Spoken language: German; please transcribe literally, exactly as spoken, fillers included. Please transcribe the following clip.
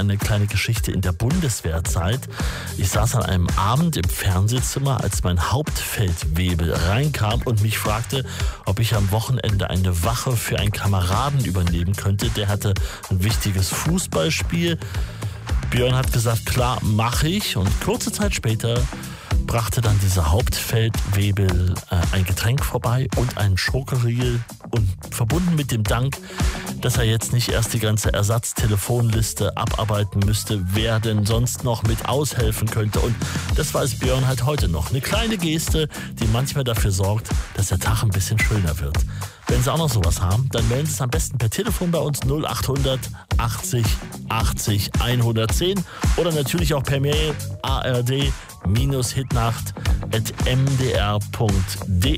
eine kleine Geschichte in der Bundeswehrzeit. Ich saß an einem Abend im Fernsehzimmer, als mein Hauptfeldwebel reinkam und mich fragte, ob ich am Wochenende eine Wache für einen Kameraden übernehmen könnte. Der hatte ein wichtiges Fußballspiel. Björn hat gesagt, klar, mache ich. Und kurze Zeit später brachte dann dieser Hauptfeldwebel äh, ein Getränk vorbei und einen Schokoriegel und verbunden mit dem Dank, dass er jetzt nicht erst die ganze Ersatztelefonliste abarbeiten müsste, wer denn sonst noch mit aushelfen könnte. Und das weiß Björn halt heute noch. Eine kleine Geste, die manchmal dafür sorgt, dass der Tag ein bisschen schöner wird. Wenn Sie auch noch sowas haben, dann melden Sie es am besten per Telefon bei uns null acht hundert achtzig achtzig hundertzehn oder natürlich auch per Mail ard-hitnacht at m d r punkt d e.